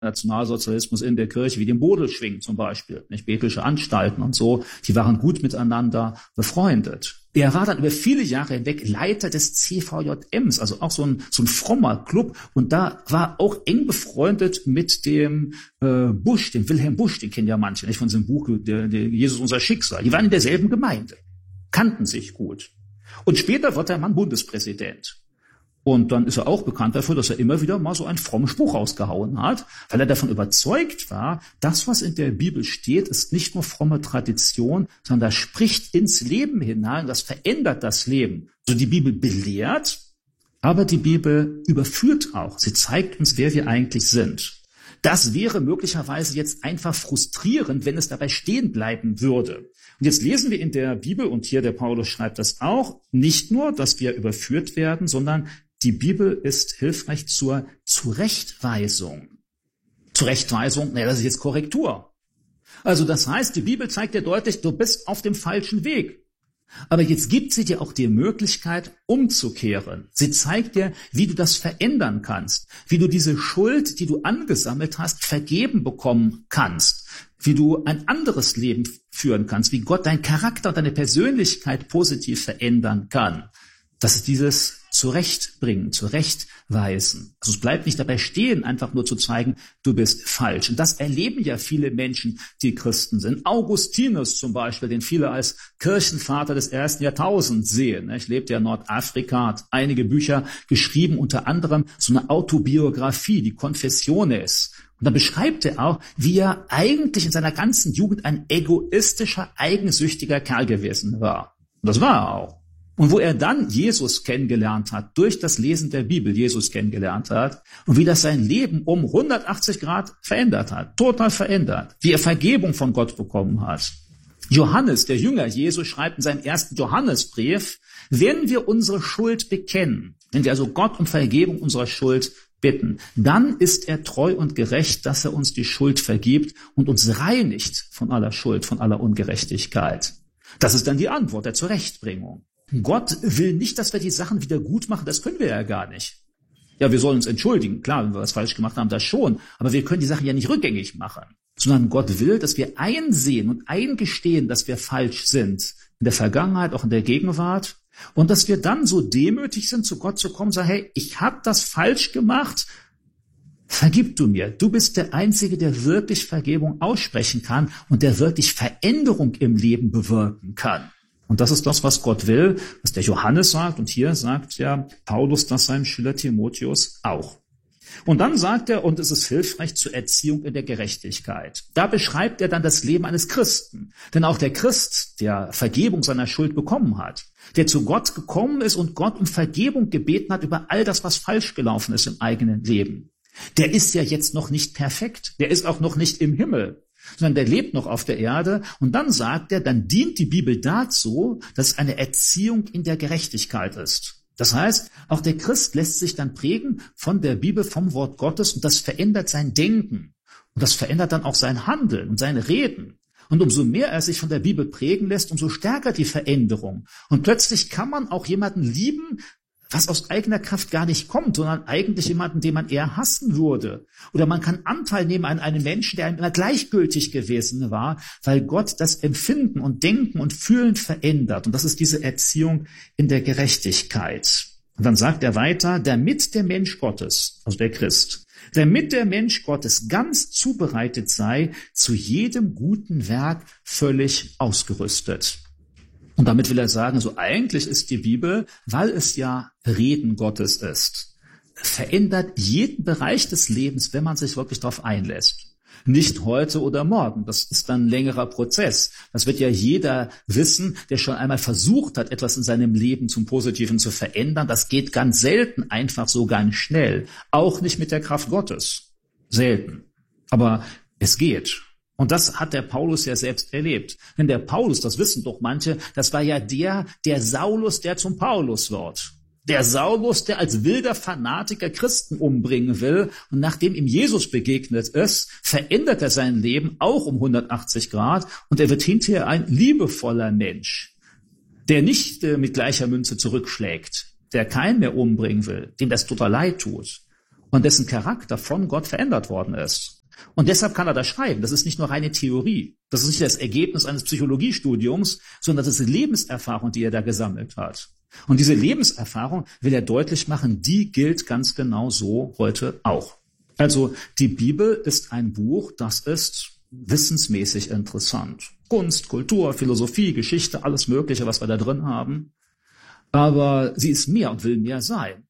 Nationalsozialismus in der Kirche, wie dem Bodelschwing zum Beispiel, nicht, betelische Anstalten und so, die waren gut miteinander befreundet. Er war dann über viele Jahre hinweg Leiter des CVJMs, also auch so ein frommer Club, und da war auch eng befreundet mit dem Busch, dem Wilhelm Busch, den kennen ja manche, nicht, von seinem Buch der Jesus unser Schicksal. Die waren in derselben Gemeinde, kannten sich gut. Und später wird der Mann Bundespräsident. Und dann ist er auch bekannt dafür, dass er immer wieder mal so einen frommen Spruch rausgehauen hat, weil er davon überzeugt war, das, was in der Bibel steht, ist nicht nur fromme Tradition, sondern das spricht ins Leben hinein, das verändert das Leben. Also die Bibel belehrt, aber die Bibel überführt auch. Sie zeigt uns, wer wir eigentlich sind. Das wäre möglicherweise jetzt einfach frustrierend, wenn es dabei stehen bleiben würde. Und jetzt lesen wir in der Bibel, und hier der Paulus schreibt das auch, nicht nur, dass wir überführt werden, sondern die Bibel ist hilfreich zur Zurechtweisung. Zurechtweisung, das ist jetzt Korrektur. Also das heißt, die Bibel zeigt dir deutlich, du bist auf dem falschen Weg. Aber jetzt gibt sie dir auch die Möglichkeit, umzukehren. Sie zeigt dir, wie du das verändern kannst, wie du diese Schuld, die du angesammelt hast, vergeben bekommen kannst, wie du ein anderes Leben führen kannst, wie Gott deinen Charakter und deine Persönlichkeit positiv verändern kann. Das ist dieses Zurechtbringen, Zurechtweisen. Also es bleibt nicht dabei stehen, einfach nur zu zeigen, du bist falsch. Und das erleben ja viele Menschen, die Christen sind. Augustinus zum Beispiel, den viele als Kirchenvater des 1. Jahrtausends sehen. Ich lebte ja in Nordafrika, hat einige Bücher geschrieben, unter anderem so eine Autobiografie, die Confessiones. Und da beschreibt er auch, wie er eigentlich in seiner ganzen Jugend ein egoistischer, eigensüchtiger Kerl gewesen war. Und das war er auch. Und wo er dann Jesus kennengelernt hat, durch das Lesen der Bibel Jesus kennengelernt hat und wie das sein Leben um 180 Grad verändert hat, total verändert, wie er Vergebung von Gott bekommen hat. Johannes, der Jünger Jesu, schreibt in seinem 1. Johannesbrief, wenn wir unsere Schuld bekennen, wenn wir also Gott um Vergebung unserer Schuld bitten, dann ist er treu und gerecht, dass er uns die Schuld vergibt und uns reinigt von aller Schuld, von aller Ungerechtigkeit. Das ist dann die Antwort der Zurechtbringung. Gott will nicht, dass wir die Sachen wieder gut machen, das können wir ja gar nicht. Ja, wir sollen uns entschuldigen, klar, wenn wir was falsch gemacht haben, das schon, aber wir können die Sachen ja nicht rückgängig machen, sondern Gott will, dass wir einsehen und eingestehen, dass wir falsch sind, in der Vergangenheit, auch in der Gegenwart, und dass wir dann so demütig sind, zu Gott zu kommen und sagen, hey, ich habe das falsch gemacht, vergib du mir. Du bist der Einzige, der wirklich Vergebung aussprechen kann und der wirklich Veränderung im Leben bewirken kann. Und das ist das, was Gott will, was der Johannes sagt. Und hier sagt ja Paulus das seinem Schüler Timotheus auch. Und dann sagt er, und es ist hilfreich zur Erziehung in der Gerechtigkeit. Da beschreibt er dann das Leben eines Christen. Denn auch der Christ, der Vergebung seiner Schuld bekommen hat, der zu Gott gekommen ist und Gott um Vergebung gebeten hat über all das, was falsch gelaufen ist im eigenen Leben, der ist ja jetzt noch nicht perfekt. Der ist auch noch nicht im Himmel, sondern der lebt noch auf der Erde. Und dann sagt er, dann dient die Bibel dazu, dass es eine Erziehung in der Gerechtigkeit ist. Das heißt, auch der Christ lässt sich dann prägen von der Bibel, vom Wort Gottes, und das verändert sein Denken. Und das verändert dann auch sein Handeln und seine Reden. Und umso mehr er sich von der Bibel prägen lässt, umso stärker die Veränderung. Und plötzlich kann man auch jemanden lieben, was aus eigener Kraft gar nicht kommt, sondern eigentlich jemanden, den man eher hassen würde. Oder man kann Anteil nehmen an einem Menschen, der einem immer gleichgültig gewesen war, weil Gott das Empfinden und Denken und Fühlen verändert. Und das ist diese Erziehung in der Gerechtigkeit. Und dann sagt er weiter, damit der Mensch Gottes, also der Christ, damit der Mensch Gottes ganz zubereitet sei, zu jedem guten Werk völlig ausgerüstet. Und damit will er sagen, so eigentlich ist die Bibel, weil es ja Reden Gottes ist, verändert jeden Bereich des Lebens, wenn man sich wirklich darauf einlässt. Nicht heute oder morgen, das ist dann ein längerer Prozess. Das wird ja jeder wissen, der schon einmal versucht hat, etwas in seinem Leben zum Positiven zu verändern. Das geht ganz selten einfach so ganz schnell. Auch nicht mit der Kraft Gottes. Selten. Aber es geht. Und das hat der Paulus ja selbst erlebt. Denn der Paulus, das wissen doch manche, das war ja der Saulus, der zum Paulus wird. Der Saulus, der als wilder Fanatiker Christen umbringen will. Und nachdem ihm Jesus begegnet ist, verändert er sein Leben auch um 180 Grad. Und er wird hinterher ein liebevoller Mensch, der nicht mit gleicher Münze zurückschlägt, der keinen mehr umbringen will, dem das total leid tut. und dessen Charakter von Gott verändert worden ist. Und deshalb kann er das schreiben. Das ist nicht nur reine Theorie. Das ist nicht das Ergebnis eines Psychologiestudiums, sondern das ist eine Lebenserfahrung, die er da gesammelt hat. Und diese Lebenserfahrung will er deutlich machen, die gilt ganz genau so heute auch. Also die Bibel ist ein Buch, das ist wissensmäßig interessant. Kunst, Kultur, Philosophie, Geschichte, alles Mögliche, was wir da drin haben. Aber sie ist mehr und will mehr sein.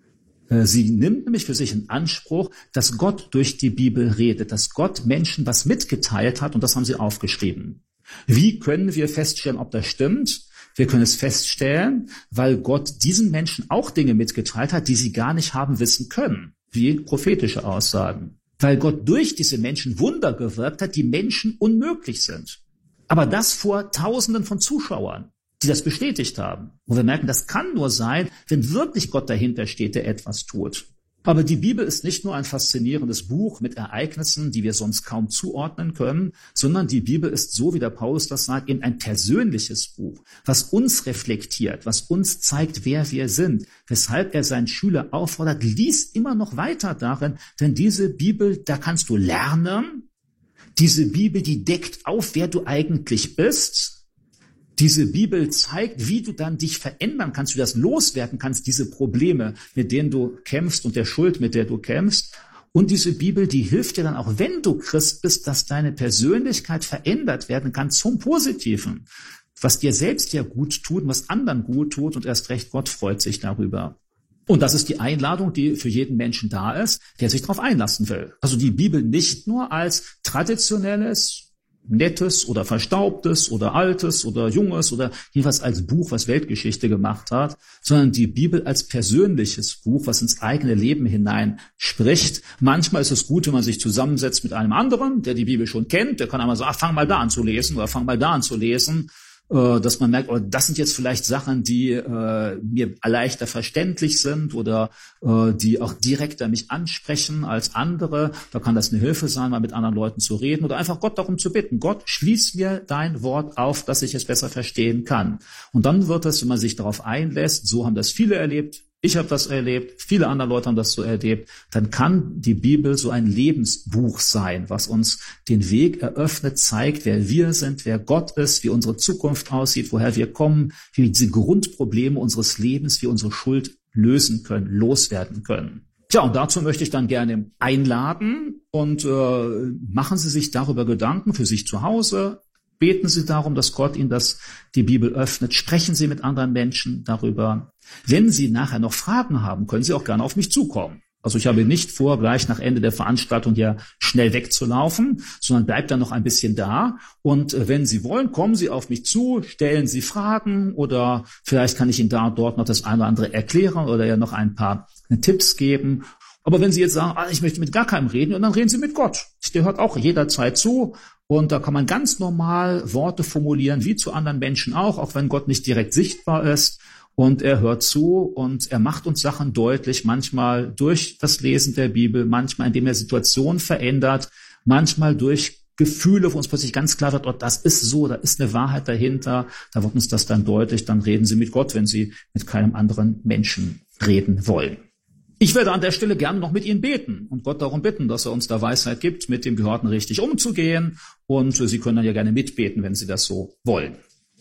Sie nimmt nämlich für sich in Anspruch, dass Gott durch die Bibel redet, dass Gott Menschen was mitgeteilt hat und das haben sie aufgeschrieben. Wie können wir feststellen, ob das stimmt? Wir können es feststellen, weil Gott diesen Menschen auch Dinge mitgeteilt hat, die sie gar nicht haben wissen können, wie prophetische Aussagen. Weil Gott durch diese Menschen Wunder gewirkt hat, die Menschen unmöglich sind. Aber das vor Tausenden von Zuschauern, die das bestätigt haben. Und wir merken, das kann nur sein, wenn wirklich Gott dahinter steht, der etwas tut. Aber die Bibel ist nicht nur ein faszinierendes Buch mit Ereignissen, die wir sonst kaum zuordnen können, sondern die Bibel ist, so wie der Paulus das sagt, eben ein persönliches Buch, was uns reflektiert, was uns zeigt, wer wir sind, weshalb er seinen Schüler auffordert, lies immer noch weiter darin, denn diese Bibel, da kannst du lernen. Diese Bibel, die deckt auf, wer du eigentlich bist. Diese Bibel zeigt, wie du dann dich verändern kannst, wie du das loswerden kannst, diese Probleme, mit denen du kämpfst und der Schuld, mit der du kämpfst. Und diese Bibel, die hilft dir dann auch, wenn du Christ bist, dass deine Persönlichkeit verändert werden kann zum Positiven, was dir selbst ja gut tut, was anderen gut tut und erst recht Gott freut sich darüber. Und das ist die Einladung, die für jeden Menschen da ist, der sich darauf einlassen will. Also die Bibel nicht nur als traditionelles, nettes oder verstaubtes oder altes oder junges oder jedenfalls als Buch, was Weltgeschichte gemacht hat, sondern die Bibel als persönliches Buch, was ins eigene Leben hinein spricht. Manchmal ist es gut, wenn man sich zusammensetzt mit einem anderen, der die Bibel schon kennt, der kann einmal sagen, fang mal da an zu lesen oder fang mal da an zu lesen, dass man merkt, oh, das sind jetzt vielleicht Sachen, die mir leichter verständlich sind oder die auch direkter mich ansprechen als andere. Da kann das eine Hilfe sein, mal mit anderen Leuten zu reden oder einfach Gott darum zu bitten. Gott, schließ mir dein Wort auf, dass ich es besser verstehen kann. Und dann wird es, wenn man sich darauf einlässt, so haben das viele erlebt, ich habe das erlebt, viele andere Leute haben das so erlebt, dann kann die Bibel so ein Lebensbuch sein, was uns den Weg eröffnet, zeigt, wer wir sind, wer Gott ist, wie unsere Zukunft aussieht, woher wir kommen, wie wir diese Grundprobleme unseres Lebens, wie unsere Schuld lösen können, loswerden können. Tja, und dazu möchte ich dann gerne einladen und machen Sie sich darüber Gedanken für sich zu Hause. Beten Sie darum, dass Gott Ihnen die Bibel öffnet. Sprechen Sie mit anderen Menschen darüber. Wenn Sie nachher noch Fragen haben, können Sie auch gerne auf mich zukommen. Also ich habe nicht vor, gleich nach Ende der Veranstaltung hier schnell wegzulaufen, sondern bleibt dann noch ein bisschen da. Und wenn Sie wollen, kommen Sie auf mich zu, stellen Sie Fragen oder vielleicht kann ich Ihnen da und dort noch das eine oder andere erklären oder ja noch ein paar Tipps geben. Aber wenn Sie jetzt sagen, ich möchte mit gar keinem reden, und dann reden Sie mit Gott. Der hört auch jederzeit zu. Und da kann man ganz normal Worte formulieren, wie zu anderen Menschen auch wenn Gott nicht direkt sichtbar ist. Und er hört zu und er macht uns Sachen deutlich, manchmal durch das Lesen der Bibel, manchmal indem er Situationen verändert, manchmal durch Gefühle, wo uns plötzlich ganz klar wird, das ist so, da ist eine Wahrheit dahinter. Da wird uns das dann deutlich, dann reden Sie mit Gott, wenn Sie mit keinem anderen Menschen reden wollen. Ich werde an der Stelle gerne noch mit Ihnen beten und Gott darum bitten, dass er uns da Weisheit gibt, mit dem Gehörten richtig umzugehen. Und Sie können dann ja gerne mitbeten, wenn Sie das so wollen.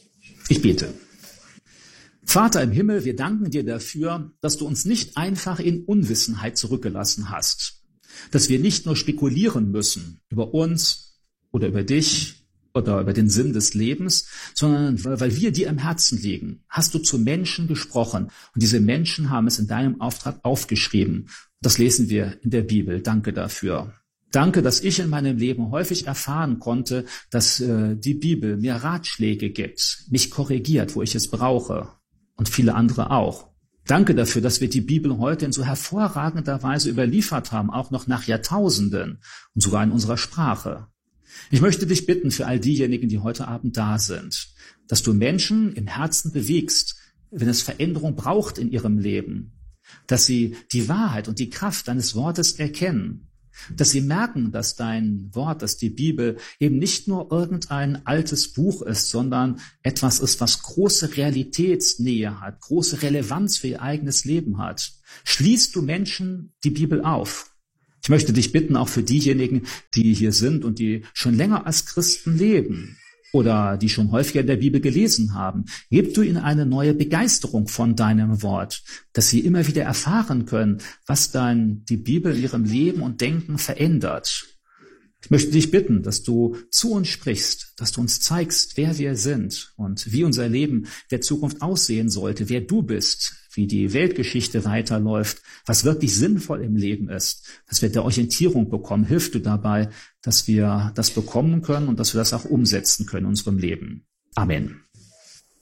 Ich bete. Vater im Himmel, wir danken dir dafür, dass du uns nicht einfach in Unwissenheit zurückgelassen hast. Dass wir nicht nur spekulieren müssen über uns oder über dich oder über den Sinn des Lebens, sondern weil wir dir am Herzen liegen, hast du zu Menschen gesprochen. Und diese Menschen haben es in deinem Auftrag aufgeschrieben. Das lesen wir in der Bibel. Danke dafür. Danke, dass ich in meinem Leben häufig erfahren konnte, dass die Bibel mir Ratschläge gibt, mich korrigiert, wo ich es brauche. Und viele andere auch. Danke dafür, dass wir die Bibel heute in so hervorragender Weise überliefert haben, auch noch nach Jahrtausenden und sogar in unserer Sprache. Ich möchte dich bitten für all diejenigen, die heute Abend da sind, dass du Menschen im Herzen bewegst, wenn es Veränderung braucht in ihrem Leben, dass sie die Wahrheit und die Kraft deines Wortes erkennen, dass sie merken, dass dein Wort, dass die Bibel eben nicht nur irgendein altes Buch ist, sondern etwas ist, was große Realitätsnähe hat, große Relevanz für ihr eigenes Leben hat. Schließt du Menschen die Bibel auf? Ich möchte dich bitten, auch für diejenigen, die hier sind und die schon länger als Christen leben oder die schon häufiger in der Bibel gelesen haben, gib du ihnen eine neue Begeisterung von deinem Wort, dass sie immer wieder erfahren können, was dann die Bibel in ihrem Leben und Denken verändert. Ich möchte dich bitten, dass du zu uns sprichst, dass du uns zeigst, wer wir sind und wie unser Leben der Zukunft aussehen sollte, wer du bist, wie die Weltgeschichte weiterläuft, was wirklich sinnvoll im Leben ist, dass wir der Orientierung bekommen. Hilf du dabei, dass wir das bekommen können und dass wir das auch umsetzen können in unserem Leben. Amen.